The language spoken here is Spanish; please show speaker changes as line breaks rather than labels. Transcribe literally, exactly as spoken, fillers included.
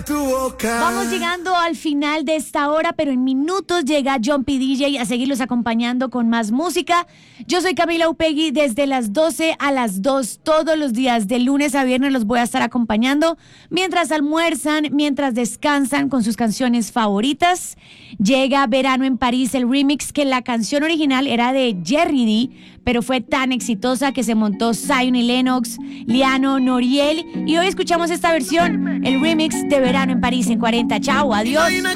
tu boca.
Vamos llegando al final de esta hora, pero en minutos llega John P. D J a seguirlos acompañando con más música. Yo soy Camila Upegui, desde las doce a las dos, todos los días, de lunes a viernes los voy a estar acompañando, mientras almuerzan, mientras descansan con sus canciones favoritas. Llega Verano en París, el remix, que la canción original era de Jerry D, pero fue tan exitosa que se montó Zion y Lennox, Liano, Noriel, y hoy escuchamos esta versión, el remix de Verano en París en cuarenta. Chao, adiós.